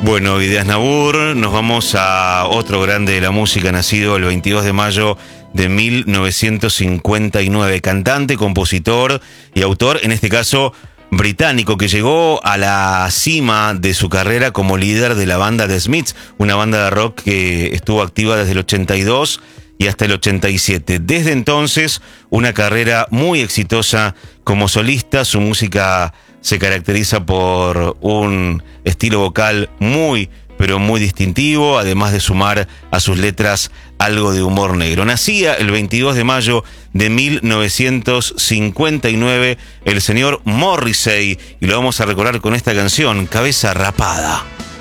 Bueno, Díaz Nabur, nos vamos a otro grande de la música, nacido el 22 de mayo de 1959. Cantante, compositor y autor, en este caso británico, que llegó a la cima de su carrera como líder de la banda The Smiths, una banda de rock que estuvo activa desde el 82 y hasta el 87. Desde entonces, una carrera muy exitosa como solista. Su música se caracteriza por un estilo vocal muy, pero muy distintivo, además de sumar a sus letras algo de humor negro. Nacía el 22 de mayo de 1959 el señor Morrissey, y lo vamos a recordar con esta canción, Cabeza Rapada.